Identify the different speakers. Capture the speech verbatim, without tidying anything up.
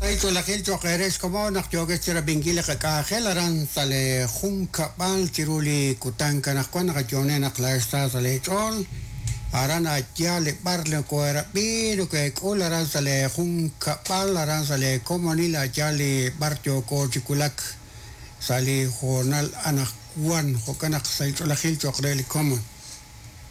Speaker 1: Esto la gente que eres como nak jogue tira bingile ka ka helaran sale junka bal tiruli kutanka nak kwan ka jone nak la esta sale chol arana ya le barle ko era biru ke kolaran sale junka bal aran sale como ni la ya le barjo ko chikulak sale jornal anak wan ko kanak sai la gente que le como